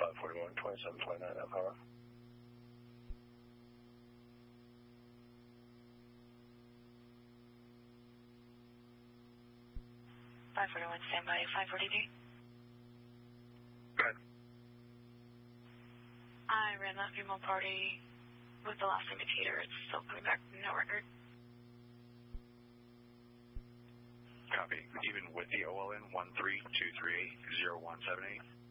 541, 2729, that power. Standby, 543. Go ahead. I ran that female party with the last indicator. It's still coming back, no record. Copy. Even with the OLN 132380178.